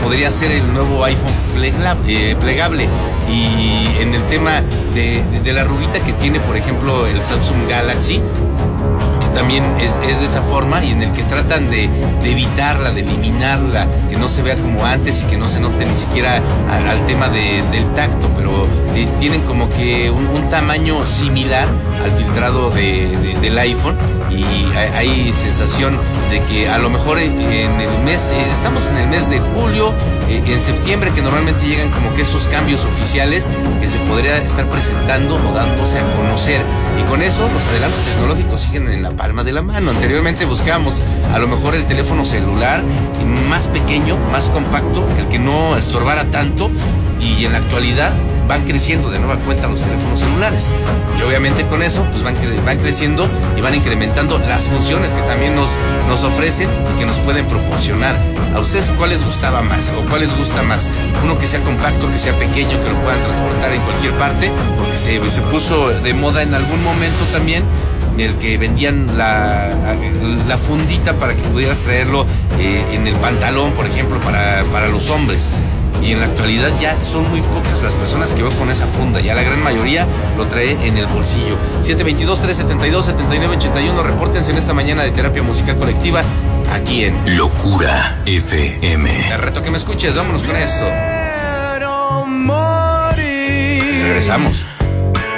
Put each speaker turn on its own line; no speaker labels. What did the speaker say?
podría ser el nuevo iPhone plegable. Y en el tema de la ruguita que tiene, por ejemplo, el Samsung Galaxy, también es de esa forma, y en el que tratan de evitarla, de eliminarla, que no se vea como antes y que no se note ni siquiera al tema del tacto, pero tienen como que un tamaño similar al filtrado del iPhone, y hay sensación de que a lo mejor en el mes, estamos en el mes de julio, en septiembre, que normalmente llegan como que esos cambios oficiales que se podría estar presentando o dándose a conocer, y con eso los adelantos tecnológicos siguen en la palma de la mano. Anteriormente buscábamos a lo mejor el teléfono celular más pequeño, más compacto, el que no estorbara tanto, y en la actualidad van creciendo de nueva cuenta los teléfonos celulares, y obviamente con eso pues van creciendo y van incrementando las funciones que también nos ofrecen y que nos pueden proporcionar. ¿A ustedes cuál les gustaba más o cuál les gusta más? Uno que sea compacto, que sea pequeño, que lo puedan transportar en cualquier parte, porque se puso de moda en algún momento también el que vendían la fundita para que pudieras traerlo en el pantalón, por ejemplo, para los hombres. Y en la actualidad ya son muy pocas las personas que veo con esa funda, ya la gran mayoría lo trae en el bolsillo. 722-372-7981, repórtense en esta mañana de terapia musical colectiva aquí en
Locura FM.
Te reto que me escuches, vámonos con esto. Regresamos.